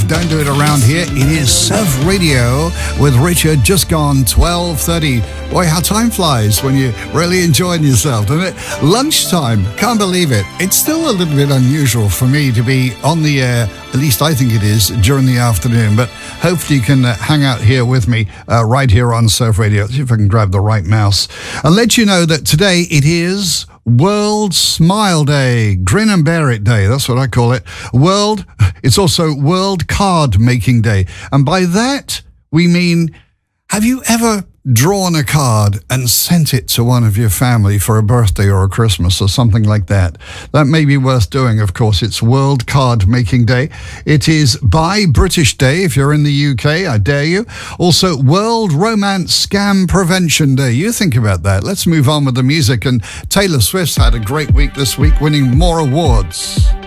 Don't do it around here. It is Surf Radio with Richard, just gone 12:30. Boy, how time flies when you're really enjoying yourself, doesn't it? Lunchtime, can't believe it. It's still a little bit unusual for me to be on the air, at least I think it is, during the afternoon, but hopefully you can hang out here with me right here on Surf Radio. Let's see if I can grab the right mouse and let you know that today it is World Smile Day, Grin and Bear It Day, that's what I call it. It's also World Card Making Day. And by that, we mean, have you ever drawn a card and sent it to one of your family for a birthday or a Christmas or something like that? That may be worth doing, of course. It's World Card Making Day. It is Buy British Day if you're in the UK, I dare you. Also, World Romance Scam Prevention Day. You think about that. Let's move on with the music. And Taylor Swift's had a great week this week, winning more awards.